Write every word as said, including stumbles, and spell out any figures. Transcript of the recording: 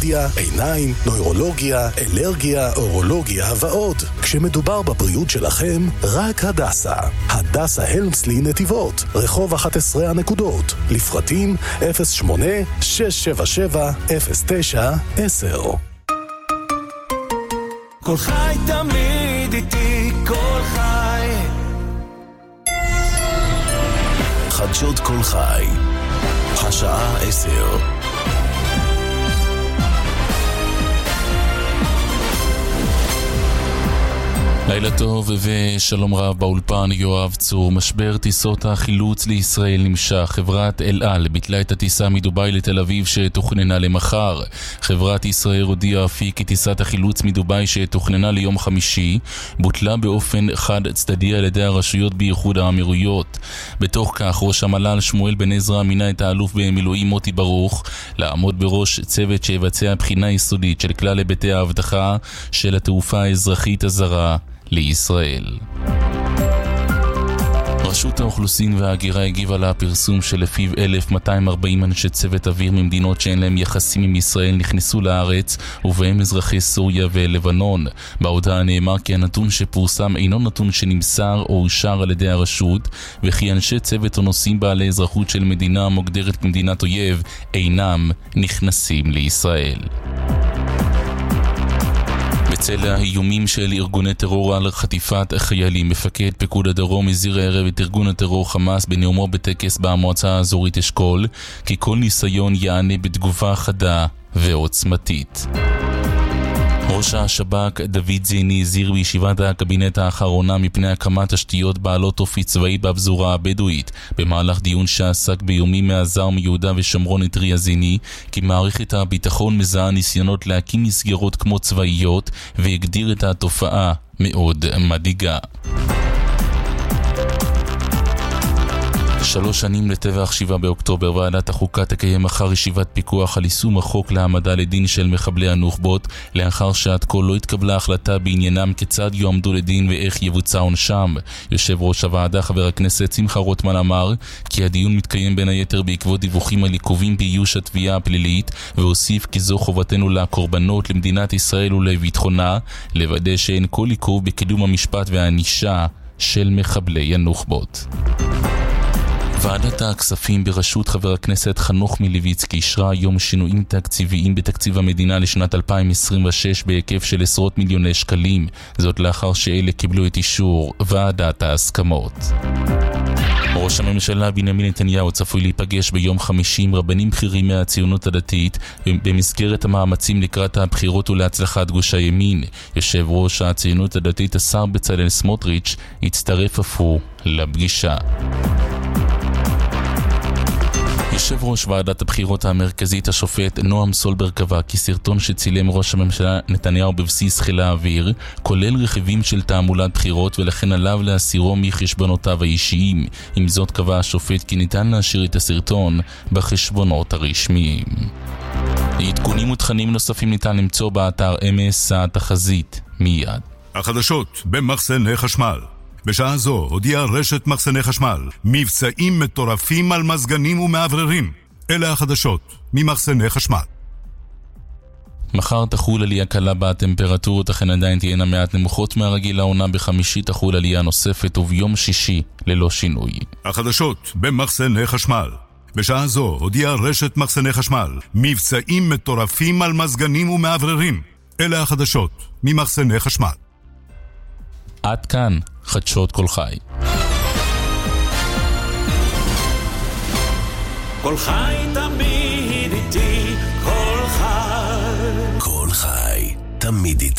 אורתופדיה, עיניים, נוירולוגיה, אלרגיה, אורולוגיה ועוד. כשמדובר בבריאות שלכם, רק הדסה. הדסה הלמסלי נתיבות, רחוב אחת עשרה הנקודות. לפרטים אפס שמונה שש שבע שבע אפס תשע עשר. כל חי תמיד איתי, כל חי. חדשות כל חי, השעה עשר. לילה טוב ושלום רב באולפן, יואב צור. משבר טיסות החילוץ לישראל נמשך. חברת אל על ביטלה את הטיסה מדובאי לתל אביב שתוכננה למחר. חברת ישראל הודיעה אף היא כי טיסת החילוץ מדובאי שתוכננה ליום חמישי בוטלה באופן חד צדדי על ידי הרשויות באיחוד האמירויות. בתוך כך ראש המל"ל שמואל בן עזרא מינה את האלוף במילואים מוטי ברוך לעמוד בראש צוות שיבצע בחינה יסודית של כלל היבטי האבטחה של התעופה האזרחית הזרה לישראל. רשות האוכלוסין וההגירה הגיבה לפרסום שלפיו אלף מאתיים וארבעים אנשי צוות אוויר ממדינות שאין להם יחסים עם ישראל נכנסו לארץ, ובהם אזרחי סוריה ולבנון. בהודעה נאמר כי הנתון שפורסם אינו נתון שנמסר או אושר על ידי הרשות, וכי אנשי צוות או נושאים בעלי אזרחות של מדינה מוגדרת כמדינת אויב אינם נכנסים לישראל. בצל האיומים של ארגוני טרור על חטיפת חיילים, מפקד פיקוד הדרום הזהיר הערב את ארגון הטרור חמאס בנאומו בטקס במועצה האזורית אשכול כי כל ניסיון יענה בתגובה חדה ועוצמתית. ראש השב"כ דוד זיני הזהיר בישיבת הקבינט האחרונה מפני הקמת תשתיות בעלות אופי צבאי בפזורה הבדואית. במהלך דיון שעסק באיומים מעזה ומיהודה ושומרון התריע זיני כי מערכת הביטחון מזהה ניסיונות להקים מסגרות כמו צבאיות, והגדיר את התופעה מאוד מדאיגה. שלוש שנים לטבח שבעה באוקטובר. ועדת החוקה תקיים מחר ישיבת פיקוח על יישום החוק להעמדה לדין של מחבלי הנוח'בות, לאחר שעד כה לא התקבלה החלטה בעניינם כיצד יועמדו לדין ואיך יבוצע עונשם. יושב ראש הוועדה חבר הכנסת שמחה רוטמן אמר כי הדיון מתקיים בין היתר בעקבות דיווחים על עיכובים באיוש התביעה הפלילית, והוסיף כי זו חובתנו לקורבנות, למדינת ישראל ולביטחונה, לוודא שאין כל עיכוב בקידום המשפט והענישה של מחבלי הנוח'בות. ועדת הכספים בראשות חבר הכנסת חנוך מלביצקי אישרה היום שינויים תקציביים בתקציב המדינה לשנת אלפיים עשרים ושש בהיקף של עשרות מיליוני שקלים, זאת לאחר שאלה קיבלו את אישור ועדת ההסכמות. ראש הממשלה בנימין נתניהו צפוי להיפגש ביום חמישי עם רבנים בכירים מהציונות הדתית במסגרת המאמצים לקראת הבחירות ולהצלחת גוש הימין. יושב ראש הציונות הדתית השר בצלאל סמוטריץ' הצטרף אף הוא לפגישה. יושב ראש ועדת הבחירות המרכזית השופט נועם סולברג קבע כי סרטון שצילם ראש הממשלה נתניהו בבסיס חיל האוויר כולל רכיבים של תעמולת בחירות, ולכן עליו להסירו מחשבונותיו האישיים. עם זאת קבע השופט כי ניתן להשאיר את הסרטון בחשבונות הרשמיים. עדכונים ותכנים נוספים ניתן למצוא באתר אמס התחזית מיד. החדשות במחסני חשמל. בשעה זו הודיעה רשת מחסני חשמל מבצעים מטורפים על מזגנים ומעבררים. אלה החדשות ממחסני חשמל. מחר תחול עלייה קלה בטמפרטורות, אכן עדיין תהיינה מעט נמוכות מהרגיל. העונה בחמישי תחול עלייה נוספת, וביום שישי ללא שינוי. החדשות במחסני חשמל. בשעה זו הודיעה רשת מחסני חשמל מבצעים מטורפים על מזגנים ומעבררים. אלה החדשות ממחסני חשמל. עד כאן חדשות כל חי. כל חי תמיד איתי, כל חי. כל חי תמיד איתי.